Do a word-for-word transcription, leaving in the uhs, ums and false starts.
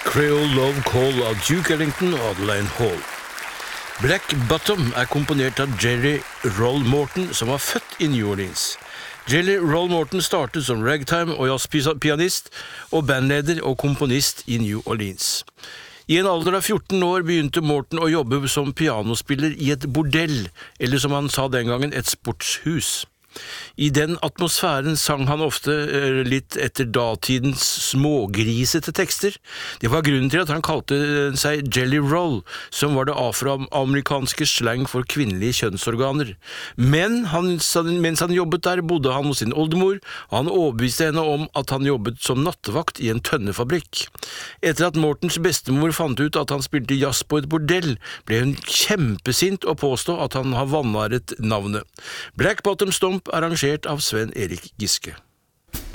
Creole Love Call av Duke Ellington og Adeline Hall. Black Bottom er komponert av Jerry Roll Morton, som var født i New Orleans. Jerry Roll Morton startet som ragtime og jazzpianist og bandleder og komponist i New Orleans. I en alder av fjorten år begynte Morton å jobbe som pianospiller i et bordell, eller som han sa den gangen, et sportshus. I den atmosfæren sang han ofte eh, litt etter datidens smågrisete tekster. Det var grunnen til at han kalte seg Jelly Roll, som var det afroamerikanske slang for kvinnelige kjønnsorganer. Men han, mens han jobbet der, bodde han hos sin oldemor, og han overbeviste henne om at han jobbet som nattevakt i en tønnefabrikk. Etter at Mortons bestemor fant ut at han spilte jazz på et bordell, ble hun kjempesint og påstod at han har vanæret navnet. Black Bottom Stomp arrangert av Sven Erik Giske.